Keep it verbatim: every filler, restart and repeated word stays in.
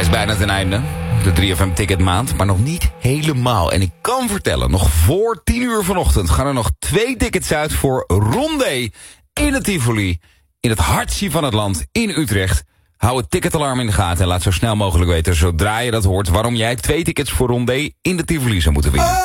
is bijna ten einde. De drie F M ticketmaand, maar nog niet helemaal. En ik kan vertellen, nog voor tien uur vanochtend gaan er nog twee tickets uit voor Rondé in het Tivoli. In het hartje van het land, in Utrecht. Hou het ticketalarm in de gaten en laat zo snel mogelijk weten, zodra je dat hoort, waarom jij twee tickets voor Rondé in de Tivoli zou moeten winnen.